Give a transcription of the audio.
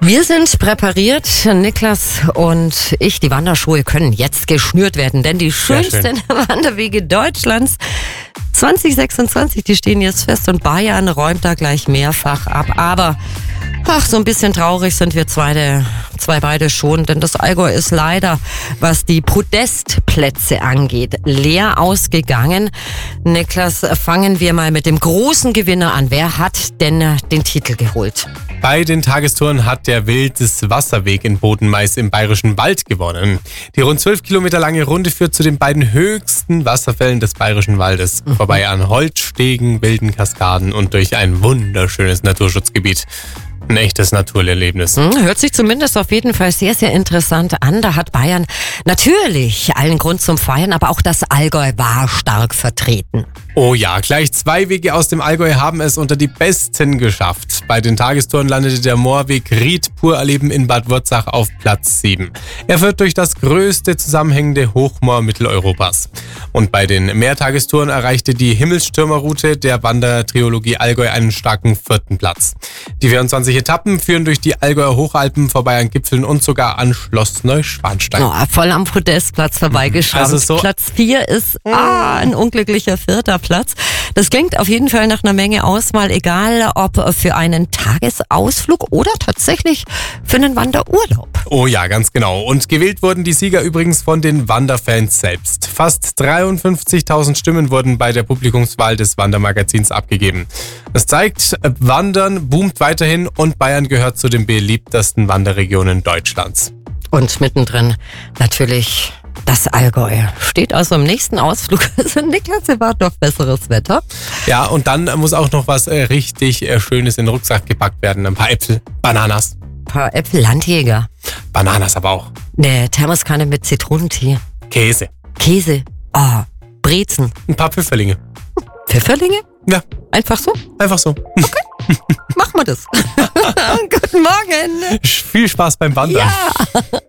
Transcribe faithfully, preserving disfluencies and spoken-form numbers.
Wir sind präpariert, Niklas und ich. Die Wanderschuhe können jetzt geschnürt werden, denn die schönsten Wanderwege Deutschlands zwanzig sechsundzwanzig, die stehen jetzt fest und Bayern räumt da gleich mehrfach ab. Aber ach, so ein bisschen traurig sind wir zwei, zwei beide schon, denn das Allgäu ist leider, was die Podestplätze angeht, leer ausgegangen. Niklas, fangen wir mal mit dem großen Gewinner an. Wer hat denn den Titel geholt? Bei den Tagestouren hat der Wildes Wasserweg in Bodenmais im Bayerischen Wald gewonnen. Die rund zwölf Kilometer lange Runde führt zu den beiden höchsten Wasserfällen des Bayerischen Waldes. Mhm. Vorbei an Holzstegen, wilden Kaskaden und durch ein wunderschönes Naturschutzgebiet. Ein echtes Naturerlebnis. Hört sich zumindest auf jeden Fall sehr, sehr interessant an. Da hat Bayern natürlich allen Grund zum Feiern, aber auch das Allgäu war stark vertreten. Oh ja, gleich zwei Wege aus dem Allgäu haben es unter die Besten geschafft. Bei den Tagestouren landete der Moorweg Ried pur erleben in Bad Wurzach auf Platz sieben. Er führt durch das größte zusammenhängende Hochmoor Mitteleuropas. Und bei den Mehrtagestouren erreichte die Himmelsstürmerroute der Wandertriologie Allgäu einen starken vierten Platz. Die vierundzwanzig Etappen führen durch die Allgäuer Hochalpen vorbei an Gipfeln und sogar an Schloss Neuschwanstein. Oh, voll am Podestplatz vorbeigeschaut. Also so Platz vier ist ah, ein unglücklicher vierter Platz. Das klingt auf jeden Fall nach einer Menge Auswahl, egal ob für einen Tagesausflug oder tatsächlich für einen Wanderurlaub. Oh ja, ganz genau. Und gewählt wurden die Sieger übrigens von den Wanderfans selbst. Fast dreiundfünfzigtausend Stimmen wurden bei der Publikumswahl des Wandermagazins abgegeben. Das zeigt, Wandern boomt weiterhin und Bayern gehört zu den beliebtesten Wanderregionen Deutschlands. Und mittendrin natürlich das Allgäu. Steht also im nächsten Ausflug. Also Niklas erwartet auf besseres Wetter. Ja, und dann muss auch noch was äh, richtig äh, Schönes in den Rucksack gepackt werden. Ein paar Äpfel, Bananas. Ein paar Äpfel, Landjäger. Bananas aber auch. Eine Thermoskanne mit Zitronentee. Käse. Käse. Oh, Brezen. Ein paar Pfifferlinge. Pfifferlinge? Ja. Einfach so? Einfach so. Okay. Machen wir das. Guten Morgen. Viel Spaß beim Wandern. Ja.